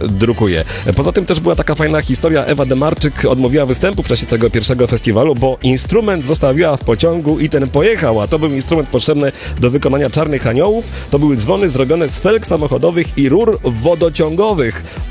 drukuje. Poza tym też była taka fajna historia. Ewa Demarczyk odmówiła występu w czasie tego pierwszego festiwalu, bo instrument zostawiła w pociągu i ten pojechał, a to był instrument potrzebny do wykonania Czarnych Aniołów. To były dzwony zrobione z felg samochodowych i rur wodociągowych.